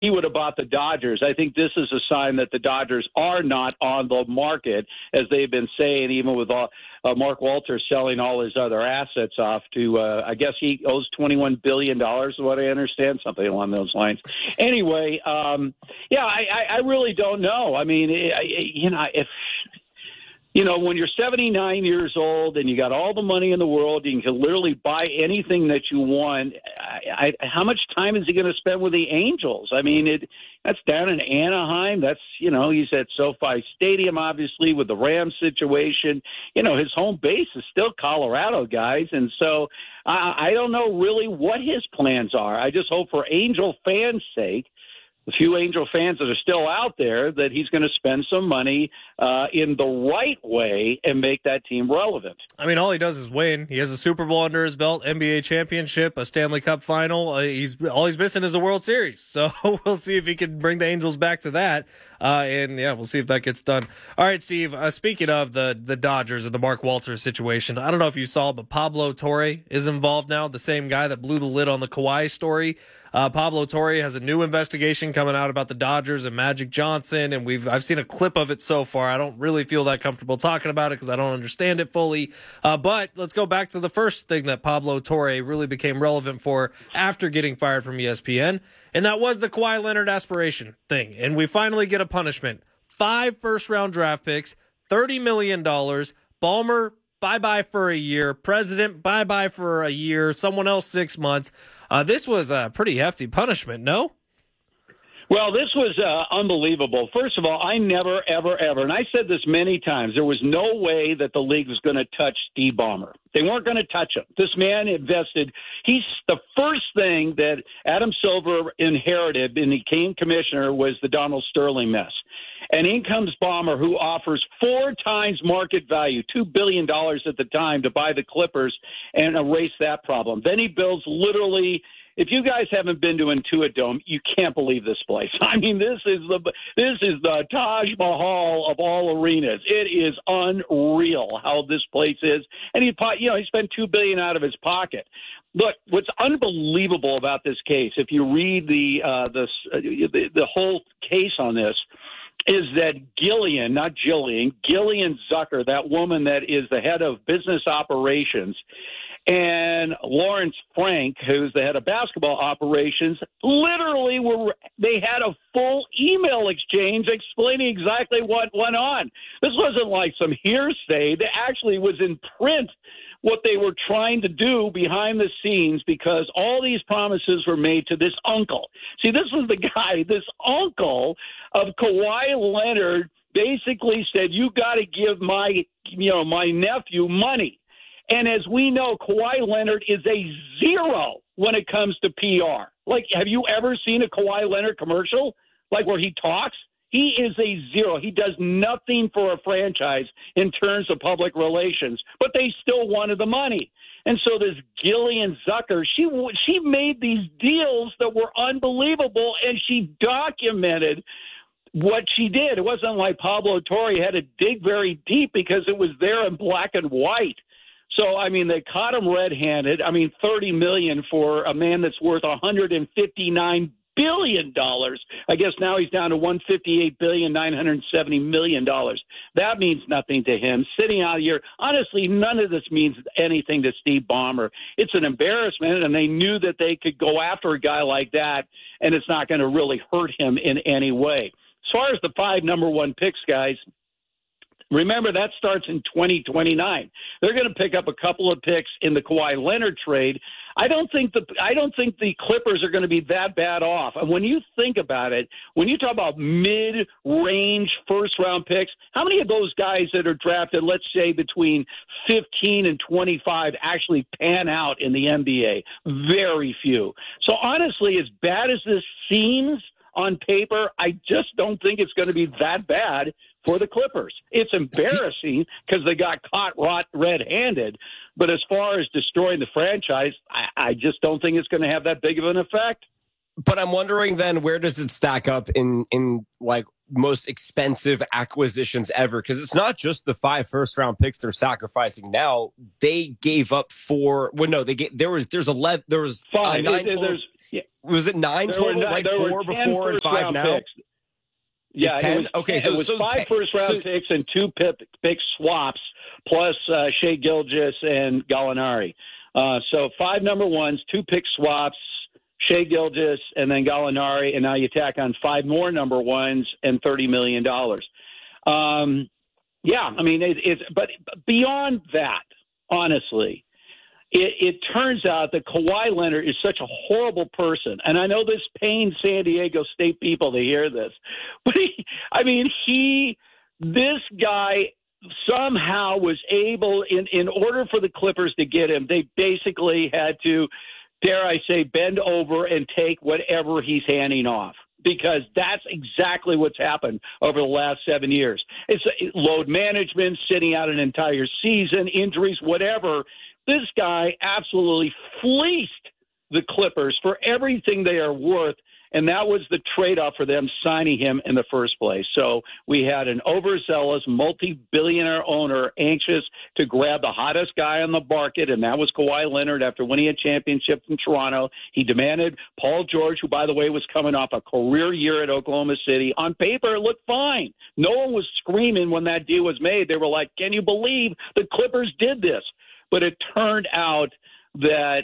he would have bought the Dodgers. I think this is a sign that the Dodgers are not on the market, as they've been saying, even with Mark Walters selling all his other assets off to, I guess he owes $21 billion, what I understand, something along those lines. Anyway, I really don't know. I mean, when you're 79 years old and you got all the money in the world, you can literally buy anything that you want. How much time is he going to spend with the Angels? I mean, that's down in Anaheim. That's, he's at SoFi Stadium, obviously, with the Rams situation. His home base is still Colorado, guys. And so I don't know really what his plans are. I just hope for Angel fans' sake, the few Angel fans that are still out there, that he's going to spend some money in the right way and make that team relevant. I mean, all he does is win. He has a Super Bowl under his belt, NBA championship, a Stanley Cup final. All he's missing is a World Series. So we'll see if he can bring the Angels back to that. We'll see if that gets done. All right, Steve, speaking of the Dodgers and the Mark Walters situation, I don't know if you saw, but Pablo Torre is involved now, the same guy that blew the lid on the Kawhi story. Pablo Torre has a new investigation coming out about the Dodgers and Magic Johnson, and I've seen a clip of it so far. I don't really feel that comfortable talking about it because I don't understand it fully. But let's go back to the first thing that Pablo Torre really became relevant for after getting fired from ESPN, and that was the Kawhi Leonard aspiration thing. And we finally get a punishment. 5 first-round draft picks, $30 million. Ballmer, bye-bye for a year. President, bye-bye for a year. Someone else 6 months. This was a pretty hefty punishment, no? Well, this was unbelievable. First of all, I never, ever, ever, and I said this many times, there was no way that the league was going to touch Steve Ballmer. They weren't going to touch him. This man invested. He's the first thing that Adam Silver inherited when he became commissioner was the Donald Sterling mess. And in comes Ballmer, who offers 4 times market value, $2 billion at the time, to buy the Clippers and erase that problem. Then he builds literally. If you guys haven't been to Intuit Dome, you can't believe this place. I mean, this is the Taj Mahal of all arenas. It is unreal how this place is, and he spent $2 billion out of his pocket. Look, what's unbelievable about this case, if you read the whole case on this, is that Gillian Zucker, that woman that is the head of business operations, and Lawrence Frank, who's the head of basketball operations, literally they had a full email exchange explaining exactly what went on. This wasn't like some hearsay. That actually was in print what they were trying to do behind the scenes, because all these promises were made to this uncle. See, this was the guy, this uncle of Kawhi Leonard, basically said, you got to give my nephew money. And as we know, Kawhi Leonard is a zero when it comes to PR. Like, have you ever seen a Kawhi Leonard commercial, like where he talks? He is a zero. He does nothing for a franchise in terms of public relations, but they still wanted the money. And so this Gillian Zucker, she made these deals that were unbelievable, and she documented what she did. It wasn't like Pablo Torre had to dig very deep because it was there in black and white. So, I mean, they caught him red-handed. I mean, $30 million for a man that's worth $159 billion. I guess now he's down to $158,970 million. That means nothing to him. Sitting out here, honestly, none of this means anything to Steve Ballmer. It's an embarrassment, and they knew that they could go after a guy like that, and it's not going to really hurt him in any way. As far as the 5 number 1 picks, guys, remember, that starts in 2029. They're going to pick up a couple of picks in the Kawhi Leonard trade. I don't think the Clippers are going to be that bad off. And when you think about it, when you talk about mid-range first-round picks, how many of those guys that are drafted, let's say between 15 and 25, actually pan out in the NBA? Very few. So honestly, as bad as this seems on paper, I just don't think it's going to be that bad for the Clippers. It's embarrassing because they got caught red-handed. But as far as destroying the franchise, I just don't think it's going to have that big of an effect. But I'm wondering then, where does it stack up in like most expensive acquisitions ever? Because it's not just the 5 first-round picks they're sacrificing now. They gave up 4. Well, no, there's 11. There was 5. 9 total. Was it 9 total? Right, there 4 were 10 before and 5 first-round now. Picks. Yeah, It's 10? it was, Okay, it was 5 first-round picks and 2 pick swaps, plus Shea Gilgeous and Gallinari. So 5 number ones, 2 pick swaps, Shea Gilgeous, and then Gallinari, and now you tack on 5 more number ones and $30 million. Yeah, I mean, but beyond that, honestly, it turns out that Kawhi Leonard is such a horrible person. And I know this pains San Diego State people to hear this, but this guy somehow was able, in order for the Clippers to get him, they basically had to, dare I say, bend over and take whatever he's handing off. Because that's exactly what's happened over the last 7 years. It's load management, sitting out an entire season, injuries, whatever. This guy absolutely fleeced the Clippers for everything they are worth, and that was the trade-off for them signing him in the first place. So we had an overzealous, multi-billionaire owner anxious to grab the hottest guy on the market, and that was Kawhi Leonard after winning a championship in Toronto. He demanded Paul George, who, by the way, was coming off a career year at Oklahoma City. On paper, it looked fine. No one was screaming when that deal was made. They were like, can you believe the Clippers did this? But it turned out that,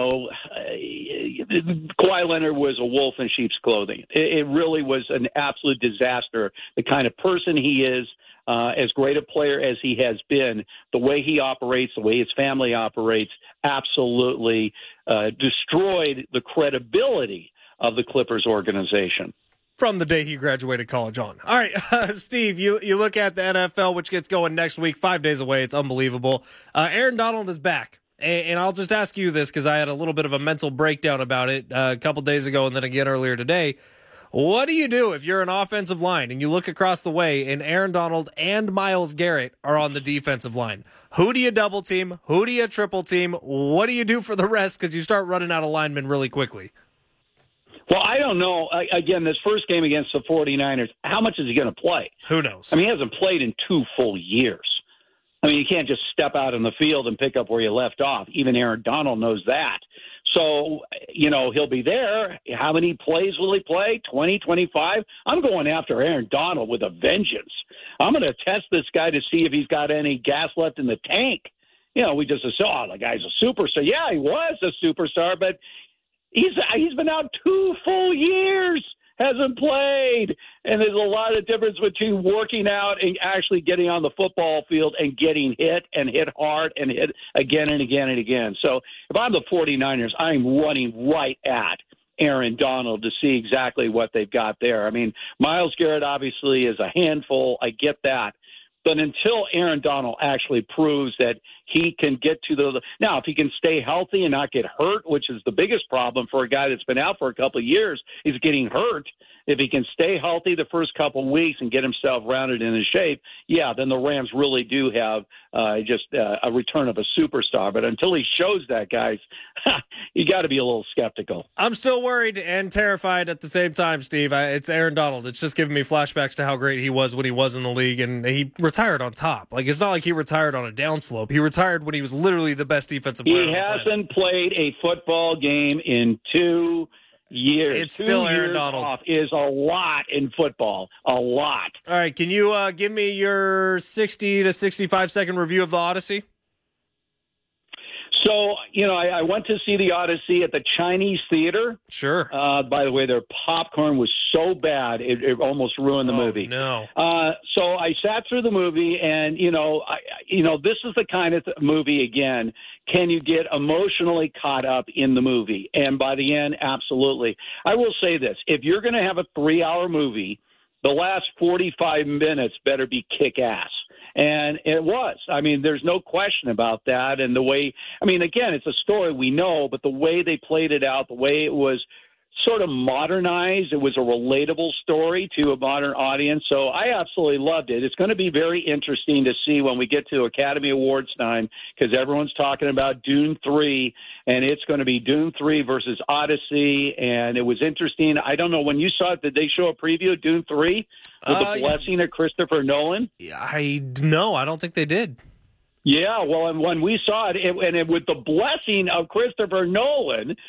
Kawhi Leonard was a wolf in sheep's clothing. It really was an absolute disaster. The kind of person he is, as great a player as he has been, the way he operates, the way his family operates, absolutely destroyed the credibility of the Clippers organization. From the day he graduated college on. All right, Steve, you look at the NFL, which gets going next week, 5 days away. It's unbelievable. Aaron Donald is back. And I'll just ask you this because I had a little bit of a mental breakdown about it a couple days ago and then again earlier today. What do you do if you're an offensive line and you look across the way and Aaron Donald and Myles Garrett are on the defensive line? Who do you double team? Who do you triple team? What do you do for the rest? Because you start running out of linemen really quickly. Well, I don't know. Again, this first game against the 49ers, how much is he going to play? Who knows? I mean, he hasn't played in 2 full years. I mean, you can't just step out in the field and pick up where you left off. Even Aaron Donald knows that. So, he'll be there. How many plays will he play? 20, 25? I'm going after Aaron Donald with a vengeance. I'm going to test this guy to see if he's got any gas left in the tank. We just assume, the guy's a superstar. Yeah, he was a superstar, but he's been out 2 full years, hasn't played. And there's a lot of difference between working out and actually getting on the football field and getting hit and hit hard and hit again and again and again. So if I'm the 49ers, I'm running right at Aaron Donald to see exactly what they've got there. I mean, Myles Garrett obviously is a handful. I get that. But until Aaron Donald actually proves that he can get to now, if he can stay healthy and not get hurt, which is the biggest problem for a guy that's been out for a couple of years, is getting hurt. If he can stay healthy the first couple of weeks and get himself rounded in his shape, then the Rams really do have just a return of a superstar. But until he shows that, guys, you got to be a little skeptical. I'm still worried and terrified at the same time, Steve. It's Aaron Donald. It's just giving me flashbacks to how great he was when he was in the league, and he retired on top. Like, it's not like he retired on a downslope. He retired when he was literally the best defensive player. He hasn't played a football game in 2 years. It's still Aaron Donald. Off is a lot in football. A lot. All right. Can you give me your 60 to 65 second review of the Odyssey? So, I went to see the Odyssey at the Chinese Theater. Sure. By the way, their popcorn was so bad, it almost ruined the movie. No. So I sat through the movie, and, this is the kind of movie, again, can you get emotionally caught up in the movie? And by the end, absolutely. I will say this. If you're going to have a 3-hour movie, the last 45 minutes better be kick-ass. And it was. I mean, there's no question about that. And the way, again, it's a story we know, but the way they played it out, the way it was sort of modernized, it was a relatable story to a modern audience. So I absolutely loved it. It's going to be very interesting to see when we get to Academy Awards time, because everyone's talking about Dune 3, and it's going to be Dune 3 versus Odyssey. And it was interesting. I don't know, when you saw it, did they show a preview of Dune 3 with the blessing of Christopher Nolan? I don't think they did. Yeah, well, and when we saw it, with the blessing of Christopher Nolan,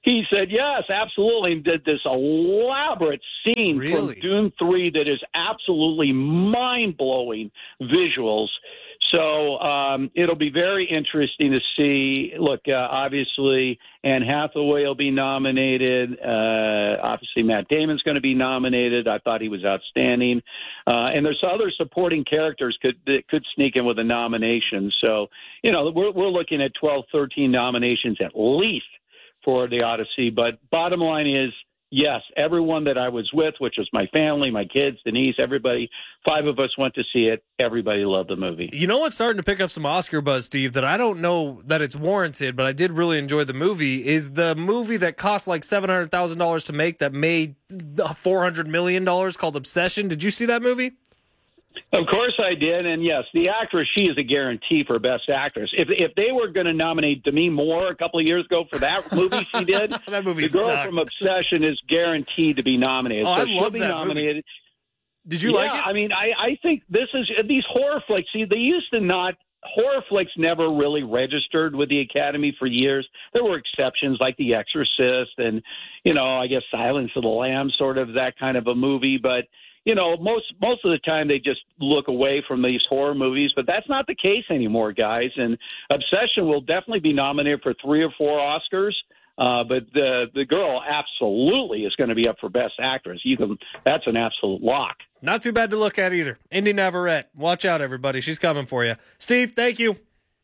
He said, yes, absolutely, and did this elaborate scene Really? from Dune 3 that is absolutely mind-blowing visuals. So it'll be very interesting to see. Look, obviously, Anne Hathaway will be nominated. Obviously, Matt Damon's going to be nominated. I thought he was outstanding. And there's other supporting characters that could sneak in with a nomination. So, we're looking at 12, 13 nominations at least for the Odyssey. But bottom line is, yes, everyone that I was with, which was my family, my kids, Denise, everybody, 5 of us went to see it. Everybody loved the movie. You know what's starting to pick up some Oscar buzz, Steve, that I don't know that it's warranted, but I did really enjoy the movie, is the movie that cost like $700,000 to make that made $400 million called Obsession. Did you see that movie? Of course I did, and yes, the actress, she is a guarantee for Best Actress. If they were going to nominate Demi Moore a couple of years ago for that movie she did, that movie the girl sucked. from Obsession is guaranteed to be nominated. Oh, so I she'll love be that nominated. movie. Did you like it? I mean, I think this is these horror flicks. See, they used to not. Horror flicks never really registered with the Academy for years. There were exceptions like The Exorcist and, I guess Silence of the Lambs, sort of that kind of a movie, but. Most of the time they just look away from these horror movies, but that's not the case anymore, guys. And Obsession will definitely be nominated for 3 or 4 Oscars. But the girl absolutely is going to be up for Best Actress. That's an absolute lock. Not too bad to look at either. Indy Navarrete. Watch out, everybody. She's coming for you. Steve, thank you.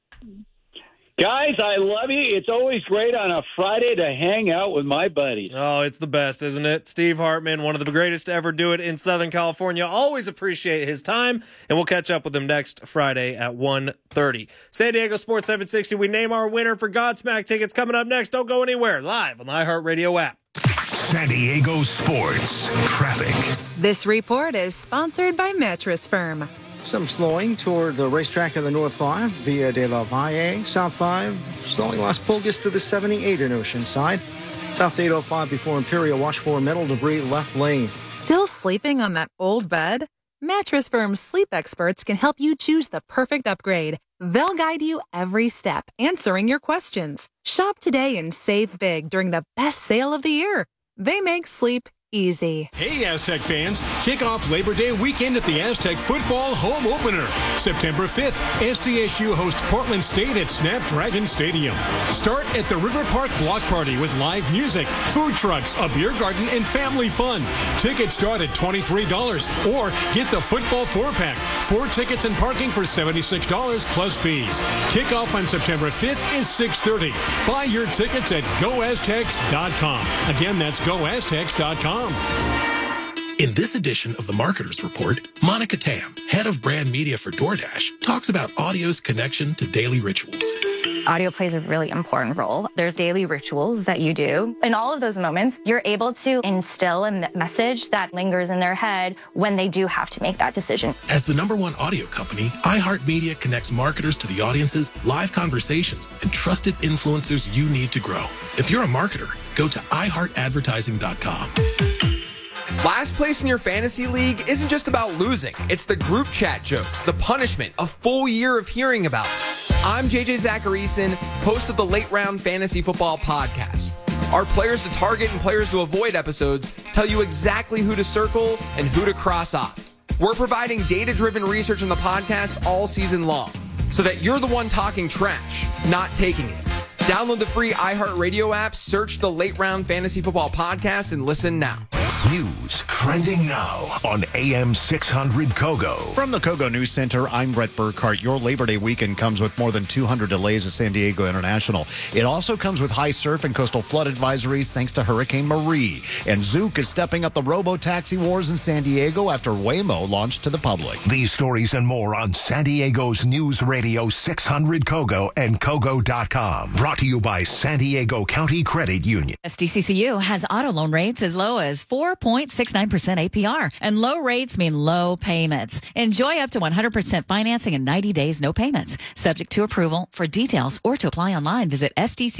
Guys, I love you. It's always great on a Friday to hang out with my buddies. Oh, it's the best, isn't it? Steve Hartman, one of the greatest to ever do it in Southern California. Always appreciate his time, and we'll catch up with him next Friday at 1:30. San Diego Sports 760, we name our winner for Godsmack tickets coming up next. Don't go anywhere. Live on the iHeartRadio app. San Diego Sports Traffic. This report is sponsored by Mattress Firm. Some slowing toward the racetrack of the North 5, Via de la Valle. South 5, slowing Las Pulgas to the 78 in Oceanside. South 805 before Imperial, watch for metal debris left lane. Still sleeping on that old bed? Mattress Firm's sleep experts can help you choose the perfect upgrade. They'll guide you every step, answering your questions. Shop today and save big during the best sale of the year. They make sleep easy. Hey, Aztec fans. Kick off Labor Day weekend at the Aztec Football Home Opener. September 5th, SDSU hosts Portland State at Snapdragon Stadium. Start at the River Park Block Party with live music, food trucks, a beer garden, and family fun. Tickets start at $23 or get the football 4-pack. 4 tickets and parking for $76 plus fees. Kickoff on September 5th is 6:30. Buy your tickets at GoAztecs.com. Again, that's GoAztecs.com. In this edition of the Marketers Report, Monica Tam, head of brand media for DoorDash, talks about audio's connection to daily rituals. Audio plays a really important role. There's daily rituals that you do. In all of those moments, you're able to instill a message that lingers in their head when they do have to make that decision. As the #1 audio company, iHeartMedia connects marketers to the audiences, live conversations, and trusted influencers you need to grow. If you're a marketer, go to iHeartAdvertising.com. Last place in your fantasy league isn't just about losing. It's the group chat jokes, the punishment, a full year of hearing about it. I'm JJ Zacharyson, host of the Late Round Fantasy Football Podcast. Our Players to Target and Players to Avoid episodes tell you exactly who to circle and who to cross off. We're providing data-driven research on the podcast all season long so that you're the one talking trash, not taking it. Download the free iHeartRadio app, search the Late Round Fantasy Football Podcast, and listen now. News trending now on AM 600 Kogo. From the Kogo News Center, I'm Brett Burkhart. Your Labor Day weekend comes with more than 200 delays at San Diego International. It also comes with high surf and coastal flood advisories thanks to Hurricane Marie. And Zook is stepping up the robo-taxi wars in San Diego after Waymo launched to the public. These stories and more on San Diego's News Radio 600 Kogo and Kogo.com. Brought to you by San Diego County Credit Union. SDCCU has auto loan rates as low as 4 4.69% APR. And low rates mean low payments. Enjoy up to 100% financing in 90 days, no payments. Subject to approval. For details or to apply online, visit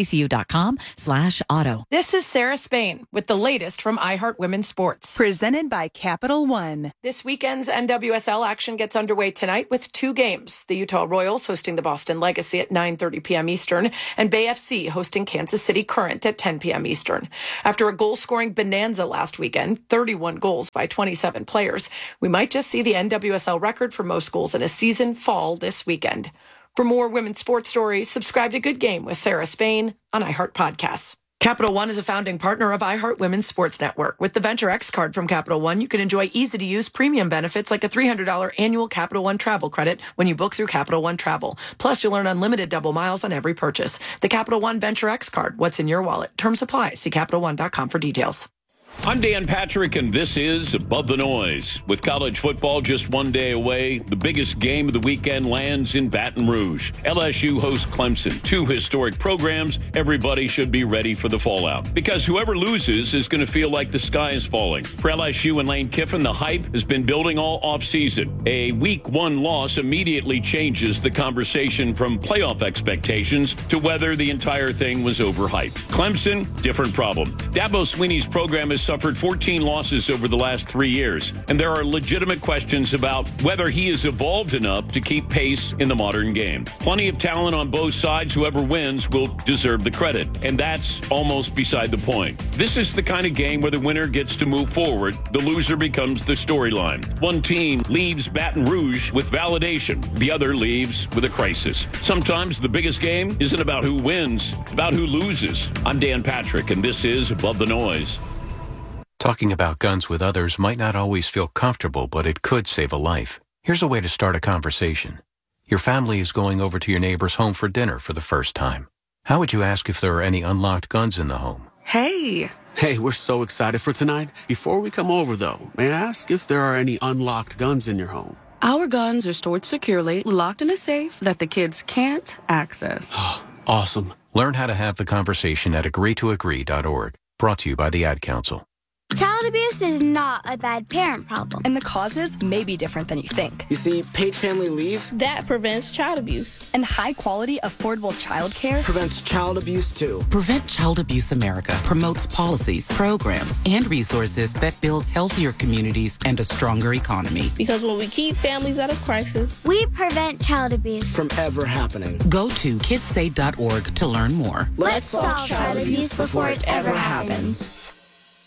sdccu.com/auto. This is Sarah Spain with the latest from iHeart Women's Sports. Presented by Capital One. This weekend's NWSL action gets underway tonight with 2 games. The Utah Royals hosting the Boston Legacy at 9:30 p.m. Eastern, and Bay FC hosting Kansas City Current at 10 p.m. Eastern. After a goal-scoring bonanza last weekend, 31 goals by 27 players, we might just see the NWSL record for most goals in a season fall this weekend. For more women's sports stories, subscribe to Good Game with Sarah Spain on iHeart Podcasts. Capital One is a founding partner of iHeart Women's Sports Network. With the Venture X card from Capital One, you can enjoy easy-to-use premium benefits like a $300 annual Capital One travel credit when you book through Capital One Travel. Plus, you'll earn unlimited double miles on every purchase. The Capital One Venture X card. What's in your wallet? Terms apply. See CapitalOne.com for details. I'm Dan Patrick, and this is Above the Noise. With college football just one day away, the biggest game of the weekend lands in Baton Rouge. LSU hosts Clemson, 2 historic programs. Everybody should be ready for the fallout, because whoever loses is going to feel like the sky is falling. For LSU and Lane Kiffin, the hype has been building all offseason. A Week 1 loss immediately changes the conversation from playoff expectations to whether the entire thing was overhyped. Clemson, different problem. Dabo Swinney's program has suffered 14 losses over the last 3 years, and there are legitimate questions about whether he has evolved enough to keep pace in the modern game. Plenty of talent on both sides. Whoever wins will deserve the credit, and that's almost beside the point. This is the kind of game where the winner gets to move forward, the loser becomes the storyline. One team leaves Baton Rouge with validation, the other leaves with a crisis. Sometimes the biggest game isn't about who wins, it's about who loses. I'm Dan Patrick, and this is Above the Noise. Talking about guns with others might not always feel comfortable, but it could save a life. Here's a way to start a conversation. Your family is going over to your neighbor's home for dinner for the first time. How would you ask if there are any unlocked guns in the home? Hey, we're so excited for tonight. Before we come over, though, may I ask if there are any unlocked guns in your home? Our guns are stored securely, locked in a safe that the kids can't access. Awesome. Learn how to have the conversation at agreetoagree.org. Brought to you by the Ad Council. Child abuse is not a bad parent problem. And the causes may be different than you think. You see, paid family leave that prevents child abuse. And high-quality, affordable child care prevents child abuse, too. Prevent Child Abuse America promotes policies, programs, and resources that build healthier communities and a stronger economy. Because when we keep families out of crisis, we prevent child abuse from ever happening. Go to kidssay.org to learn more. Let's solve child abuse before it ever happens.